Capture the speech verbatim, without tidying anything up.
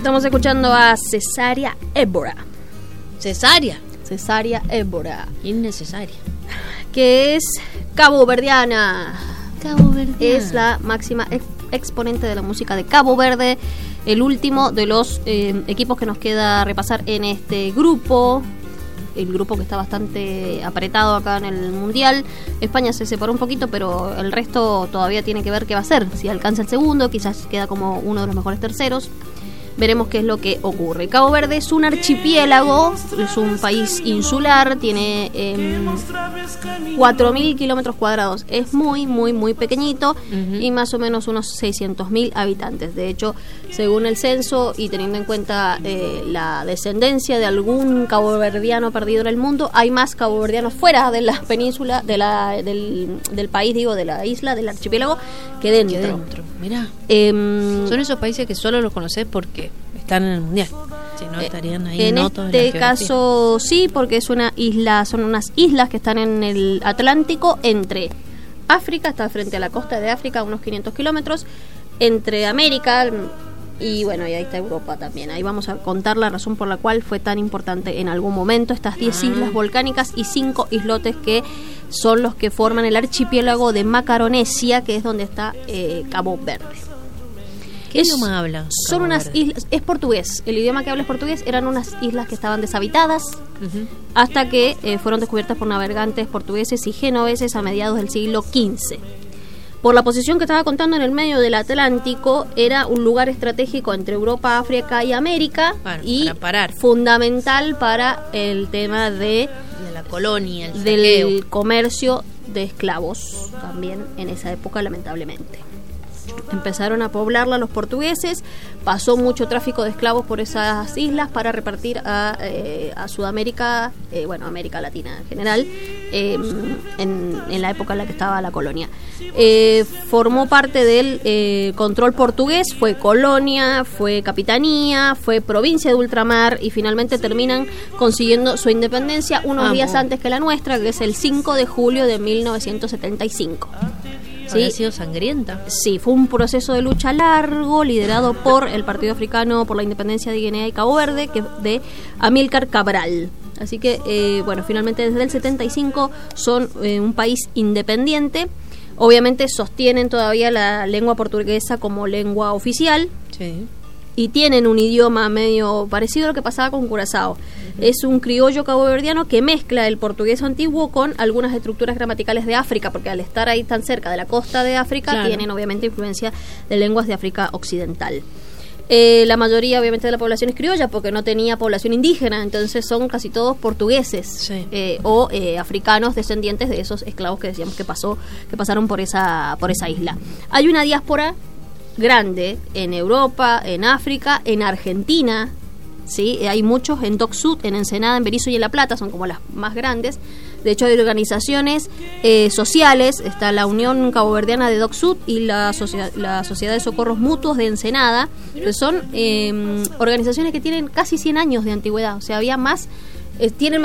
Estamos escuchando a Cesárea Évora. ¿Cesárea? Cesárea Évora. Innecesaria. Que es caboverdiana. Caboverdiana. Es la máxima ex- exponente de la música de Cabo Verde. El último de los eh, equipos que nos queda repasar en este grupo. El grupo que está bastante apretado acá en el Mundial. España se separó un poquito, pero el resto todavía tiene que ver qué va a hacer. Si alcanza el segundo, quizás queda como uno de los mejores terceros. Veremos qué es lo que ocurre. Cabo Verde es un archipiélago, es un país insular, tiene eh, cuatro mil kilómetros cuadrados. Es muy, muy, muy pequeñito, uh-huh. y más o menos unos seiscientos mil habitantes. De hecho, según el censo y teniendo en cuenta eh, la descendencia de algún caboverdiano perdido en el mundo, hay más caboverdianos fuera de la península, de la, del, del país, digo, de la isla, del archipiélago, que dentro. Que dentro. Mirá. Eh, Son esos países que solo los conocés porque están en el Mundial. Si no, estarían ahí en notos este en la caso sí, porque es una isla, son unas islas que están en el Atlántico, entre África, está frente a la costa de África, unos quinientos kilómetros, entre América y bueno, y ahí está Europa también. Ahí vamos a contar la razón por la cual fue tan importante en algún momento estas diez ah. islas volcánicas y cinco islotes que son los que forman el archipiélago de Macaronesia, que es donde está eh, Cabo Verde. ¿Qué es, idioma hablan? Son unas Verde? islas, es portugués, el idioma que habla es portugués. Eran unas islas que estaban deshabitadas, uh-huh. hasta que eh, fueron descubiertas por navegantes portugueses y genoveses a mediados del siglo quince. Por la posición que estaba contando en el medio del Atlántico, era un lugar estratégico entre Europa, África y América, bueno, y para parar. fundamental para el tema de, de la colonia, el del saqueo. Comercio de esclavos, también en esa época, lamentablemente. Empezaron a poblarla los portugueses, pasó mucho tráfico de esclavos por esas islas para repartir a, eh, a Sudamérica, eh, bueno, América Latina en general, eh, en, en la época en la que estaba la colonia. Eh, formó parte del eh, control portugués, fue colonia, fue capitanía, fue provincia de ultramar y finalmente terminan consiguiendo su independencia unos Amo. días antes que la nuestra, que es el cinco de julio de mil novecientos setenta y cinco. ¿Sí? ¿Ha Sí. sido sangrienta? Sí, fue un proceso de lucha largo liderado por el Partido Africano por la Independencia de Guinea y Cabo Verde, que de Amílcar Cabral. Así que, eh, bueno, finalmente desde el setenta y cinco son eh, un país independiente. Obviamente sostienen todavía la lengua portuguesa como lengua oficial. Sí. Y tienen un idioma medio parecido a lo que pasaba con Curazao. Uh-huh. Es un criollo caboverdiano que mezcla el portugués antiguo con algunas estructuras gramaticales de África, porque al estar ahí tan cerca de la costa de África, claro, tienen obviamente influencia de lenguas de África Occidental. Eh, la mayoría obviamente de la población es criolla porque no tenía población indígena, entonces son casi todos portugueses, sí. eh, o eh, africanos descendientes de esos esclavos que decíamos que pasó, que pasaron por esa, por esa isla. Hay una diáspora grande en Europa, en África, en Argentina, sí, hay muchos en Dock Sud, en Ensenada, en Berisso y en La Plata, son como las más grandes. De hecho hay organizaciones eh, sociales, está la Unión Caboverdiana de Dock Sud y la, Socia- la Sociedad de Socorros Mutuos de Ensenada, que son eh, organizaciones que tienen casi cien años de antigüedad, o sea, había más, eh, tienen